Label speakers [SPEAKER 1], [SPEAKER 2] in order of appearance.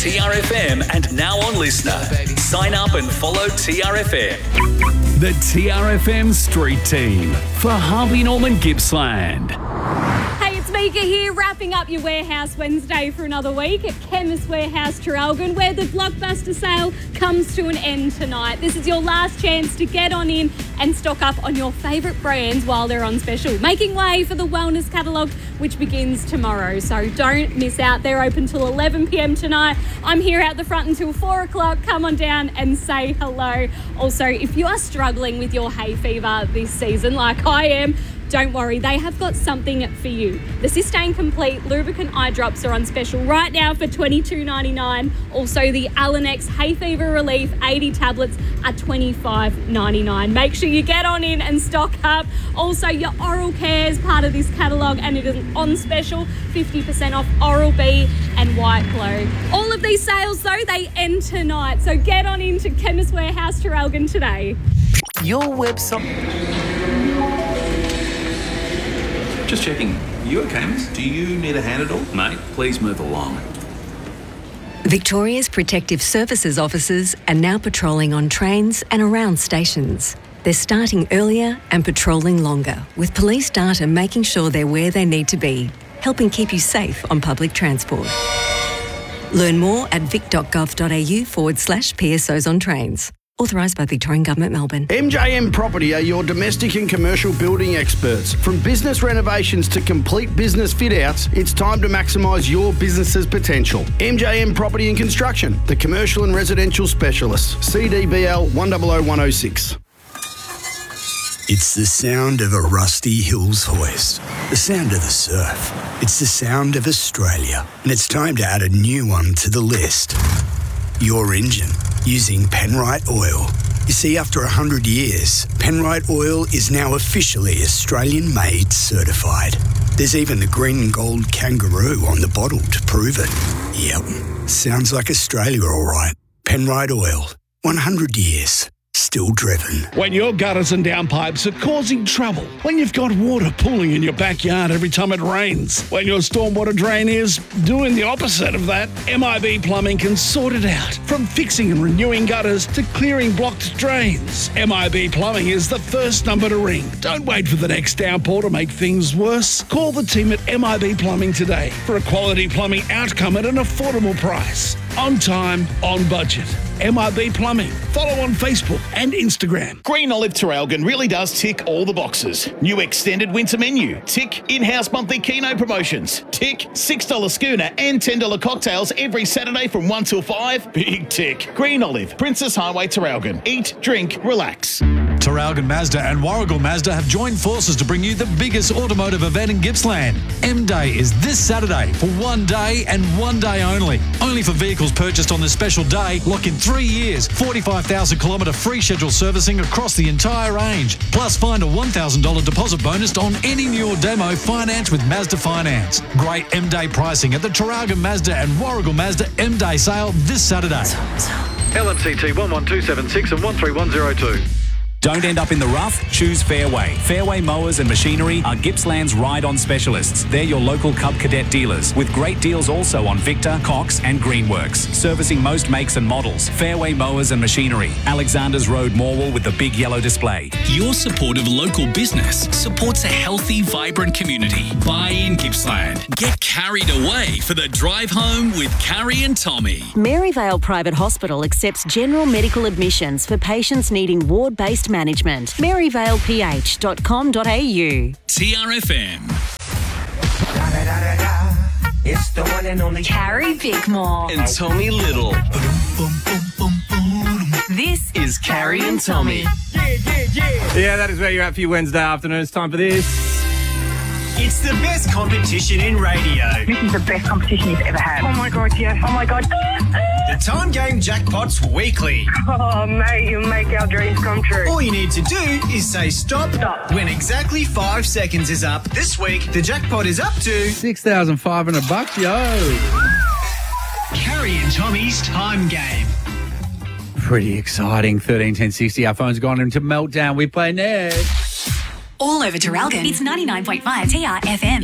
[SPEAKER 1] TRFM and now on Listener. Sign up and follow TRFM. The TRFM Street Team for Harvey Norman Gippsland.
[SPEAKER 2] Hey, it's Mika here, wrapping up your Warehouse Wednesday for another week at Chemist Warehouse Traralgon, where the blockbuster sale comes to an end tonight. This is your last chance to get on in and stock up on your favourite brands while they're on special, making way for the wellness catalogue, which begins tomorrow. So don't miss out. They're open till 11 p.m. tonight. I'm here out the front until 4 o'clock. Come on down and say hello. Also, if you are struggling with your hay fever this season, like I am, don't worry, they have got something for you. The Systane Complete Lubricant Eye Drops are on special right now for $22.99. Also, the Allenex Hay Fever Relief 80 tablets are $25.99. Make sure you get on in and stock up. Also, your Oral Care is part of this catalogue and it is on special, 50% off Oral-B and White Glow. All of these sales, though, they end tonight. So get on into Chemist Warehouse Traralgon today.
[SPEAKER 3] Your website...
[SPEAKER 4] Just checking. You okay, miss? Do you need a hand at all?
[SPEAKER 1] Mate, please move along.
[SPEAKER 5] Victoria's Protective Services officers are now patrolling on trains and around stations. They're starting earlier and patrolling longer, with police data making sure they're where they need to be, helping keep you safe on public transport. Learn more at vic.gov.au/PSOs on trains. Authorised by Victorian Government, Melbourne.
[SPEAKER 6] MJM Property are your domestic and commercial building experts. From business renovations to complete business fit-outs, it's time to maximise your business's potential. MJM Property and Construction, the commercial and residential specialists. CDBL 100106.
[SPEAKER 7] It's the sound of a rusty Hills hoist, the sound of the surf. It's the sound of Australia, and it's time to add a new one to the list. Your engine, using Penrite Oil. You see, after 100 years, Penrite Oil is now officially Australian-made certified. There's even the green and gold kangaroo on the bottle to prove it. Yep, sounds like Australia all right. Penrite Oil, 100 years. Still driven.
[SPEAKER 8] When your gutters and downpipes are causing trouble, when you've got water pooling in your backyard every time it rains, when your stormwater drain is doing the opposite of that, MIB Plumbing can sort it out. From fixing and renewing gutters to clearing blocked drains, MIB Plumbing is the first number to ring. Don't wait for the next downpour to make things worse. Call the team at MIB Plumbing today for a quality plumbing outcome at an affordable price. On time, on budget. MIB Plumbing. Follow on Facebook and Instagram.
[SPEAKER 9] Green Olive Traralgon really does tick all the boxes. New extended winter menu. Tick. In-house monthly Keno promotions. Tick. $6 schooner and $10 cocktails every Saturday from 1 till 5. Big tick. Green Olive, Princess Highway, Traralgon. Eat, drink, relax.
[SPEAKER 10] Traralgon Mazda and Warragul Mazda have joined forces to bring you the biggest automotive event in Gippsland. M-Day is this Saturday for 1 day and 1 day only. Only for vehicles purchased on this special day. Lock in 3 years, 45,000 kilometre free scheduled servicing across the entire range. Plus find a $1,000 deposit bonus on any new or demo finance with Mazda Finance. Great M-Day pricing at the Traralgon Mazda and Warragul Mazda M-Day sale this Saturday.
[SPEAKER 11] LMCT 11276 and 13102.
[SPEAKER 12] Don't end up in the rough? Choose Fairway. Fairway Mowers and Machinery are Gippsland's ride-on specialists. They're your local Cub Cadet dealers, with great deals also on Victor, Cox and Greenworks. Servicing most makes and models. Fairway Mowers and Machinery. Alexanders Road, Morwell, with the big yellow display.
[SPEAKER 1] Your support of local business supports a healthy, vibrant community. Buy in Gippsland. Get carried away for the drive home with Carrie and Tommy.
[SPEAKER 13] Maryvale Private Hospital accepts general medical admissions for patients needing ward-based management. maryvaleph.com.au.
[SPEAKER 1] TRFM.
[SPEAKER 14] It's the one and only
[SPEAKER 13] Carrie Bickmore
[SPEAKER 14] and Tommy Little.
[SPEAKER 13] This is Carrie and Tommy.
[SPEAKER 15] Yeah, that is where you're at for your Wednesday afternoon. It's time for this.
[SPEAKER 14] It's the best competition in radio.
[SPEAKER 16] This is the best competition you've ever had. Oh my God, yes. Oh my God.
[SPEAKER 14] The Time Game Jackpots Weekly.
[SPEAKER 16] Oh, mate, you make our dreams come true.
[SPEAKER 14] All you need to do is say stop when exactly 5 seconds is up. This week, the jackpot is up to
[SPEAKER 15] $6,500, yo.
[SPEAKER 14] Carrie and Tommy's Time Game.
[SPEAKER 15] Pretty exciting. 131060. Our phone's gone into meltdown. We play next.
[SPEAKER 17] All over Traralgon, it's 99.5 TRFM.